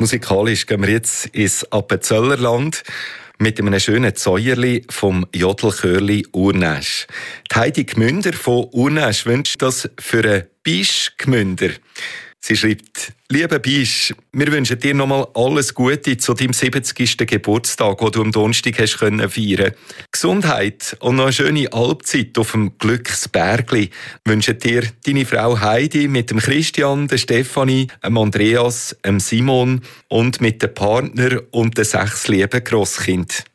Musikalisch gehen wir jetzt ins Appenzellnerland mit einem schönen Zäuerli vom Jodelchörli Urnäsch. Die Heidi Gmünder von Urnäsch wünscht das für einen Bisch Gmünder. Sie schreibt: Lieber Bisch, wir wünschen dir nochmal alles Gute zu deinem 70. Geburtstag, den du am Donnerstag hast feiern. Gesundheit und noch eine schöne Alpzeit auf dem Glücksbergli wünschen dir deine Frau Heidi mit dem Christian, der Stefanie, dem Andreas, dem Simon und mit dem Partner und den 6 lieben Grosskind.